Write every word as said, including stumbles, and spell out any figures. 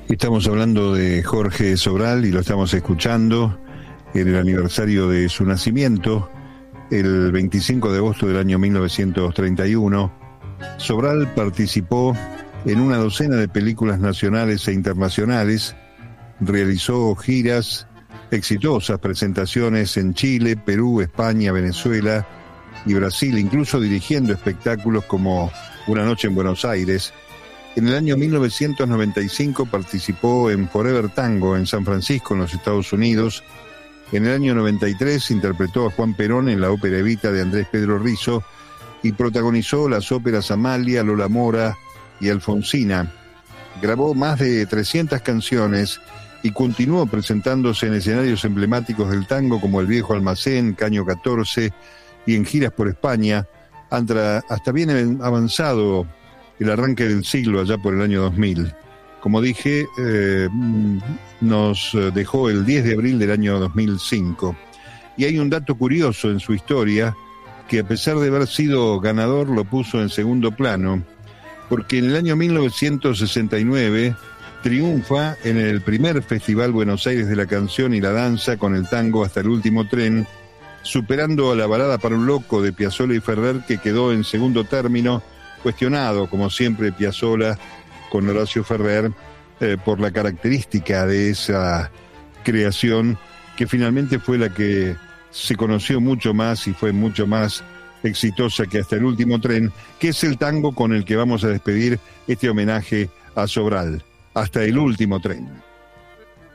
Estamos hablando de Jorge Sobral y lo estamos escuchando en el aniversario de su nacimiento, el veinticinco de agosto del año mil novecientos treinta y uno. Sobral participó en una docena de películas nacionales e internacionales, realizó giras, exitosas presentaciones en Chile, Perú, España, Venezuela y Brasil, incluso dirigiendo espectáculos como Una noche en Buenos Aires. En el año mil novecientos noventa y cinco participó en Forever Tango en San Francisco, en los Estados Unidos. En el año noventa y tres interpretó a Juan Perón en la ópera Evita de Andrés Pedro Rizzo y protagonizó las óperas Amalia, Lola Mora y Alfonsina. Grabó más de trescientas canciones y continuó presentándose en escenarios emblemáticos del tango como El Viejo Almacén, Caño catorce y en giras por España, hasta bien avanzado el arranque del siglo, allá por el año dos mil. Como dije, eh, nos dejó el diez de abril del año dos mil cinco. Y hay un dato curioso en su historia, que a pesar de haber sido ganador, lo puso en segundo plano, porque en el año mil novecientos sesenta y nueve triunfa en el primer Festival Buenos Aires de la Canción y la Danza con el tango Hasta el Último Tren, superando a la balada para un loco de Piazzolla y Ferrer, que quedó en segundo término, cuestionado, como siempre, Piazzolla con Horacio Ferrer, eh, por la característica de esa creación, que finalmente fue la que se conoció mucho más y fue mucho más exitosa que Hasta el Último Tren, que es el tango con el que vamos a despedir este homenaje a Sobral, Hasta el Último Tren.